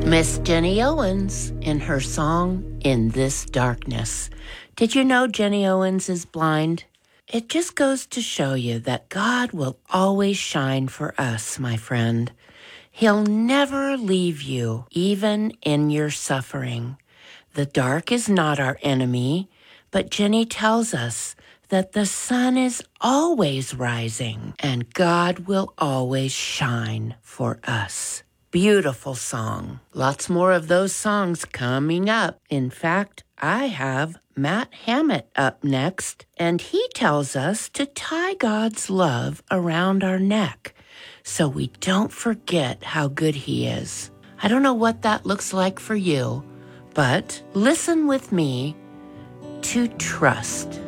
Miss Jenny Owens in her song, In This Darkness. Did you know Jenny Owens is blind? It just goes to show you that God will always shine for us, my friend. He'll never leave you, even in your suffering. The dark is not our enemy, but Jenny tells us that the sun is always rising and God will always shine for us. Beautiful song. Lots more of those songs coming up. In fact, I have Matt Hammett up next, and he tells us to tie God's love around our neck so we don't forget how good he is. I don't know what that looks like for you, but listen with me to trust.